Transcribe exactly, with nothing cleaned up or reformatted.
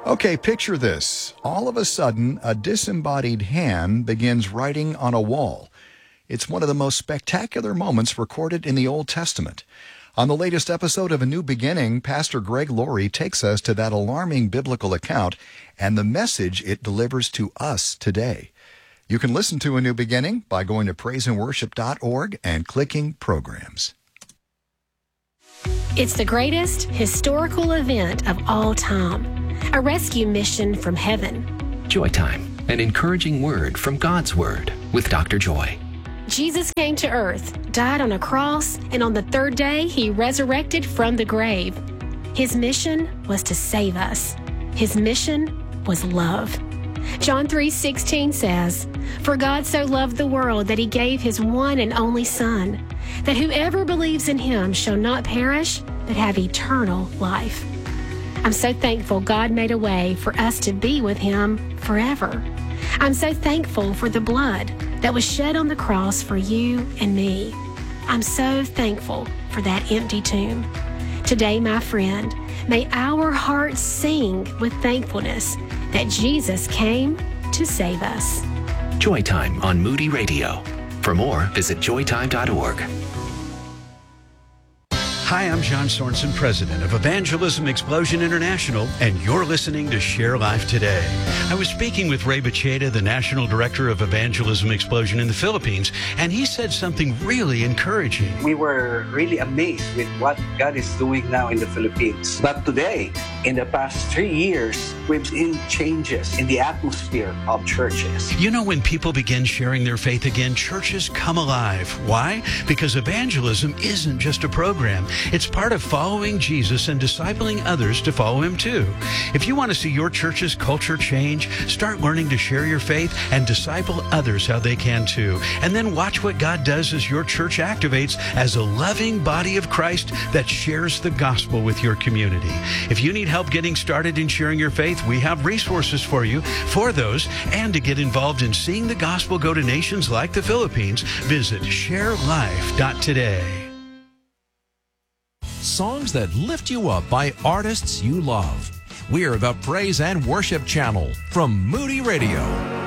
Okay, picture this. All of a sudden, a disembodied hand begins writing on a wall. It's one of the most spectacular moments recorded in the Old Testament. On the latest episode of A New Beginning, Pastor Greg Laurie takes us to that alarming biblical account and the message it delivers to us today. You can listen to A New Beginning by going to praise and worship dot org and clicking Programs. It's the greatest historical event of all time, a rescue mission from heaven. Joy Time, an encouraging word from God's Word with Doctor Joy. Jesus came to earth, died on a cross, and on the third day, he resurrected from the grave. His mission was to save us. His mission was love. John three sixteen says, "For God so loved the world that he gave his one and only Son, that whoever believes in him shall not perish, but have eternal life." I'm so thankful God made a way for us to be with him forever. I'm so thankful for the blood that was shed on the cross for you and me. I'm so thankful for that empty tomb. Today, my friend, may our hearts sing with thankfulness that Jesus came to save us. Joy Time on Moody Radio. For more, visit joy time dot org. Hi, I'm John Sorensen, president of Evangelism Explosion International, and you're listening to Share Life Today. I was speaking with Ray Bacheda, the national director of Evangelism Explosion in the Philippines, and he said something really encouraging. We were really amazed with what God is doing now in the Philippines. But today, in the past three years, we've seen changes in the atmosphere of churches. You know, when people begin sharing their faith again, churches come alive. Why? Because evangelism isn't just a program. It's part of following Jesus and discipling others to follow him too. If you want to see your church's culture change, start learning to share your faith and disciple others how they can too. And then watch what God does as your church activates as a loving body of Christ that shares the gospel with your community. If you need help getting started in sharing your faith, we have resources for you for those. And to get involved in seeing the gospel go to nations like the Philippines, visit share life dot today. Songs that lift you up by artists you love. We're the Praise and Worship Channel from Moody Radio.